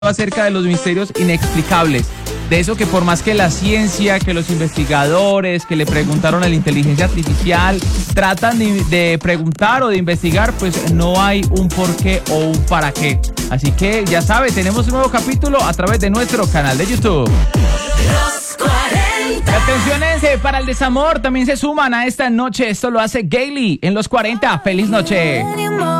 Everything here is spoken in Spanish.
acerca de los misterios inexplicables. De eso que por más que la ciencia, que los investigadores, que le preguntaron a la inteligencia artificial, tratan de preguntar o de investigar, pues no hay un por qué o un para qué. Así que ya sabe, tenemos un nuevo capítulo a través de nuestro canal de YouTube. Los 40. Las canciones para el desamor también se suman a esta noche. Esto lo hace Gailey en los 40. ¡Feliz noche!